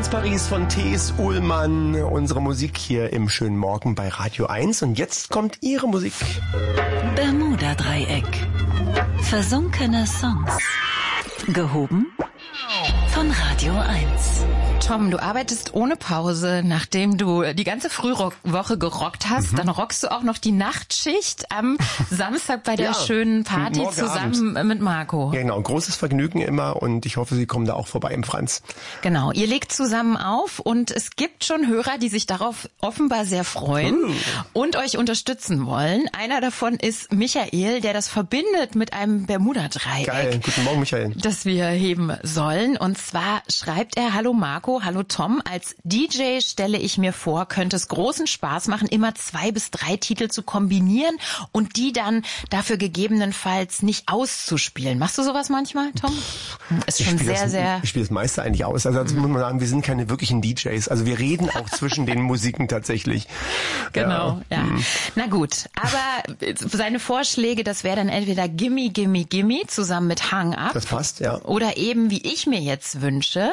Ganz Paris von T.S. Uhlmann. Unsere Musik hier im schönen Morgen bei Radio 1. Und jetzt kommt Ihre Musik. Bermuda-Dreieck. Versunkene Songs. Gehoben von Radio 1. Tom, du arbeitest ohne Pause, nachdem du die ganze Frühwoche gerockt hast. Dann rockst du auch noch die Nachtschicht am Samstag bei der schönen Party zusammen mit Marco. Ja, genau. Großes Vergnügen immer und ich hoffe, Sie kommen da auch vorbei im Franz. Genau. Ihr legt zusammen auf und es gibt schon Hörer, die sich darauf offenbar sehr freuen und euch unterstützen wollen. Einer davon ist Michael, der das verbindet mit einem Bermuda-Dreieck. Geil. Guten Morgen, Michael. Das wir heben sollen. Und zwar schreibt er: Hallo Marco, hallo Tom. Als DJ stelle ich mir vor, könnte es großen Spaß machen, immer 2 bis 3 Titel zu kombinieren und die dann dafür gegebenenfalls nicht auszuspielen. Machst du sowas manchmal, Tom? Ist schon sehr... Ich spiele das meiste eigentlich aus. Also muss man sagen, wir sind keine wirklichen DJs. Also wir reden auch zwischen den Musiken tatsächlich. Genau, ja. Na gut, aber seine Vorschläge, das wäre dann entweder Gimme, Gimme, Gimme zusammen mit Hang Up. Das passt, ja. Oder eben, wie ich mir jetzt wünsche,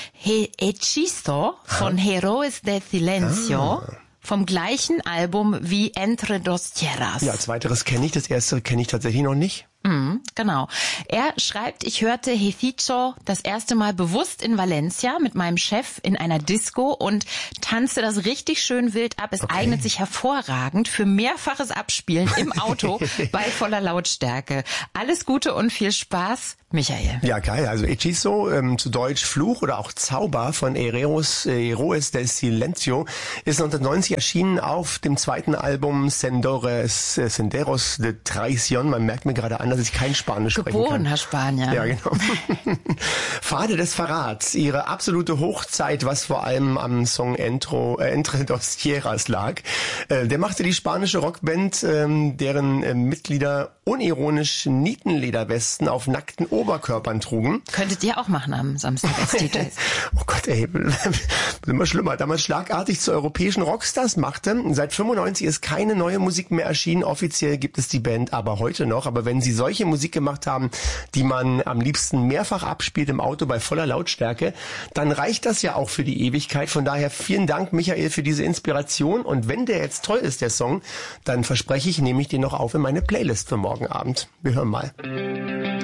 Hechizo von Heroes de Silencio. Vom gleichen Album wie Entre dos Tierras. Ja, zweiteres kenne ich, das erste kenne ich tatsächlich noch nicht. Genau. Er schreibt, ich hörte Hechizo das erste Mal bewusst in Valencia mit meinem Chef in einer Disco und tanzte das richtig schön wild ab. Es eignet sich hervorragend für mehrfaches Abspielen im Auto bei voller Lautstärke. Alles Gute und viel Spaß, Michael. Ja, geil. Also Hechizo, zu Deutsch Fluch oder auch Zauber von Heroes del Silencio, ist 1990 erschienen auf dem zweiten Album Senderos de Traición. Man merkt mir gerade an, dass ich kein Spanisch sprechen kann. Geborener Spanier. Ja, genau. Pfade des Verrats, ihre absolute Hochzeit, was vor allem am Song Entre dos Tierras lag. Der machte die spanische Rockband, deren Mitglieder unironisch Nietenlederwesten auf nackten Oberkörpern trugen. Könntet ihr auch machen am Samstag als DJs. Oh Gott, ey, immer schlimmer. Damals schlagartig zu europäischen Rockstars machte. Seit 95 ist keine neue Musik mehr erschienen. Offiziell gibt es die Band aber heute noch. Aber wenn sie solche Musik gemacht haben, die man am liebsten mehrfach abspielt im Auto bei voller Lautstärke, dann reicht das ja auch für die Ewigkeit. Von daher vielen Dank, Michael, für diese Inspiration. Und wenn der jetzt toll ist, der Song, dann verspreche ich, nehme ich den noch auf in meine Playlist für morgen Abend. Wir hören mal.